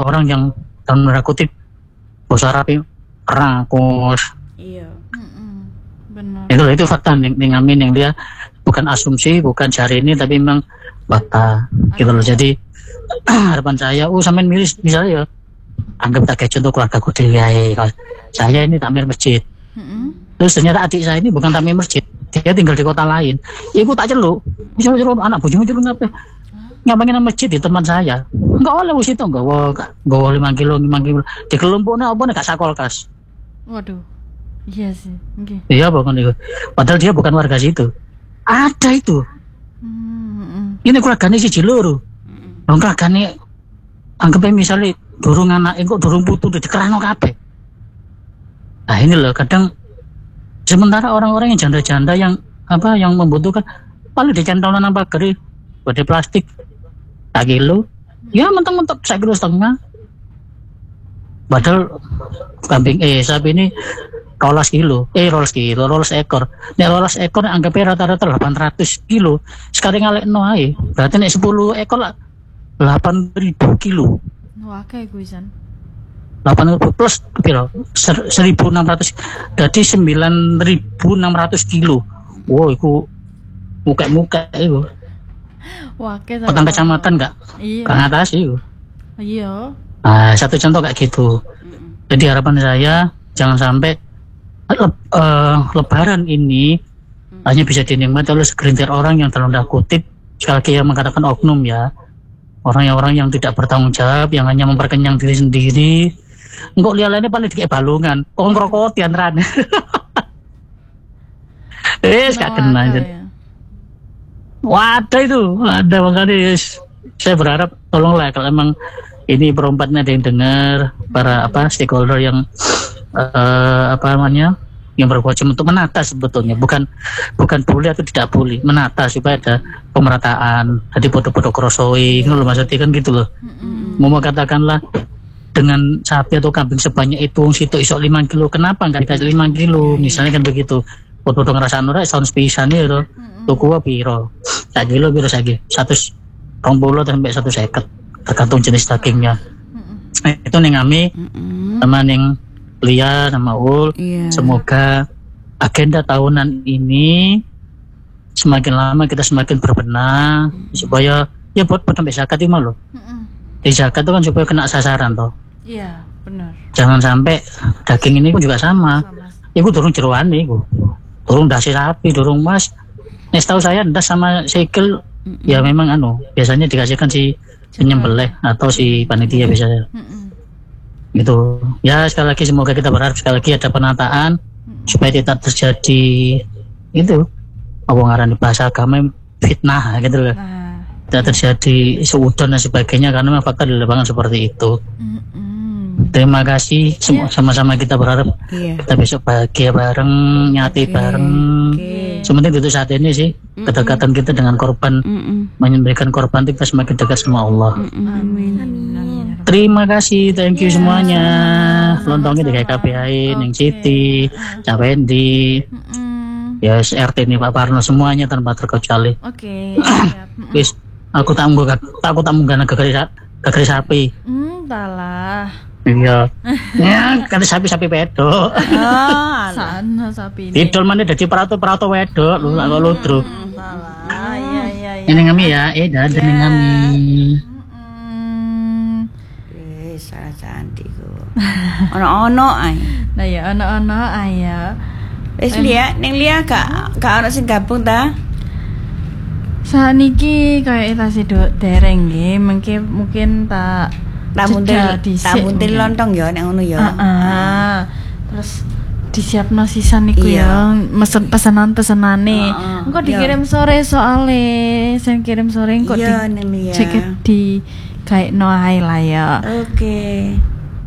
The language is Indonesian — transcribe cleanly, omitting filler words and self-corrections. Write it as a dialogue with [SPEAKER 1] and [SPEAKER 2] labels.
[SPEAKER 1] orang yang dalam tanda kutip bahasa Arab rakus.
[SPEAKER 2] Iya.
[SPEAKER 3] Benar.
[SPEAKER 1] Itu fakta ning Amin yang dia bukan asumsi, bukan cari ini, tapi memang fakta gitu loh. Jadi harapan saya, sampean milih misalnya ya, anggap tak kayak contoh keluarga ku dhewe. Saya ini takmir masjid. Terus ternyata adik saya ini bukan takmir masjid, dia tinggal di kota lain. Iku tak celuk. Misalnya anak bojomu celuk ngapain nang masjid di teman saya. Enggak oleh wis itu nggawa 5 kilo. Di kelompoknya apa nek gak sakolkas.
[SPEAKER 3] Waduh. Iya sih. Okay.
[SPEAKER 1] Iya bukan itu. Padahal dia bukan warga situ. Ada itu. Ini keluarganya siji loro. Wong keluargane anggapnya misalnya durung anak kok durung putu dikerano kabeh. Nah ini loh kadang sementara orang-orang yang janda-janda yang membutuhkan paling dicentolkan nang pager bodi plastik 1 kilo. Ya mentok-mentok 1,5 kilo. Padahal kambing sapi ini 12 ekor. Nek 12 ekor anggapnya rata-rata 800 kilo. Sekarang ngalekno ae. Berarti nek 10 ekor lah 8.000 kilo.
[SPEAKER 3] Wah, kayak gue San.
[SPEAKER 1] 8.000 plus piro? 1.600. Jadi 9.600 kilo. Wow, iku muka iku.
[SPEAKER 3] Wah, kayak
[SPEAKER 1] Petang kecamatan enggak?
[SPEAKER 3] Iya.
[SPEAKER 1] Kang atas iku.
[SPEAKER 3] Iya.
[SPEAKER 1] Nah, satu contoh kayak gitu. Jadi harapan saya jangan sampai Lebaran ini hanya bisa dinikmati oleh segelintir orang yang dalam tanda kutip, sekali lagi yang mengatakan oknum ya, orang yang tidak bertanggung jawab, yang hanya memperkenyang diri sendiri. Enggak lihat lainnya paling dikek balungan, ngerokotian ran. Gak kena aja. Wadah itu, ada makanya saya berharap tolonglah kalau emang ini perompatnya ada yang dengar, para stakeholder yang yang berwajib untuk menata sebetulnya, bukan boleh atau tidak boleh, menata supaya ada pemerataan. Jadi bodoh-bodoh krosoi, loh maksudnya kan gitu loh. Mau katakanlah dengan sapi atau kambing sebanyak itu, situ isok 5 kilo, kenapa nggak dikasih 5 kilo? Misalnya kan begitu. Bodoh ngerasa nurah, tahun sepisan itu, tuku piro, 1 kilo piro lagi, 120 sampai 150, tergantung jenis dagingnya. Itu nih kami sama ning Lia sama Ul, semoga agenda tahunan ini semakin lama kita semakin berbenah supaya ya buat sampai zakat itu loh. Di zakat itu kan supaya kena sasaran toh.
[SPEAKER 3] Iya, benar. Jangan
[SPEAKER 1] sampai daging ini pun juga sama. Iku durung jeroan iku. Durung dasi sapi, durung mas. Nek tahu saya ndas sama sikil ya memang biasanya dikasihkan si penyembelih atau si panitia biasanya. Gitu ya, sekali lagi semoga kita berharap sekali lagi ada penataan supaya tidak terjadi itu ngaran di bahasa agama fitnah gitu loh, tidak terjadi seudon dan sebagainya karena memang fakta di lapangan seperti itu. Terima kasih sama-sama kita berharap kita besok bahagia bareng, nyati bareng. Sementing itu saat ini sih kedekatan kita dengan korban, memberikan korban kita semakin dekat sama Allah.
[SPEAKER 3] Amin.
[SPEAKER 1] Terima kasih, thank you semuanya. Lontongnya di KPI, Neng Siti, Cak Wendy, ya RT ini Pak Parno semuanya tanpa terkecuali.
[SPEAKER 3] Oke.
[SPEAKER 1] Wis, aku tak munggah gagari sapi.
[SPEAKER 3] Talah.
[SPEAKER 1] Iya. Ya, kan sapi pedok.
[SPEAKER 3] Sana sapi ini.
[SPEAKER 1] Tidol mana dadi perato wedok, lu lak kok ludruk.
[SPEAKER 3] Salah. Iya.
[SPEAKER 1] Ini ngami ya, dadah ning ngami.
[SPEAKER 2] Salah cantik kok. Ono-ono ae.
[SPEAKER 3] Nah ya ono-ono ae ya.
[SPEAKER 2] Wis ning Lia gak ono sing gabung ta?
[SPEAKER 3] Saniki kayak itasi dereng nggih, mungkin tak
[SPEAKER 2] muntil lontong ya nek ngono ya.
[SPEAKER 3] Terus disiapno sisan niku ya, mesen pesenane. Engko dikirim sore soalnya, sen kirim sore engko di gaekno ae lah ya.
[SPEAKER 2] Oke.